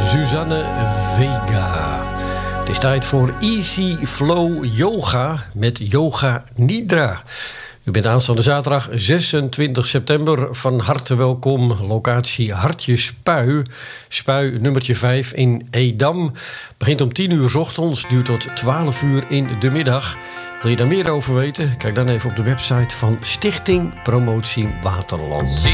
Suzanne Vega. Het is tijd voor Easy Flow Yoga met Yoga Nidra. U bent aanstaande zaterdag 26 september van harte welkom. Locatie Hartje Spui. Spui nummertje 5 in Edam. Begint om 10 uur 's ochtends, duurt tot 12 uur in de middag. Wil je daar meer over weten? Kijk dan even op de website van Stichting Promotie Waterland.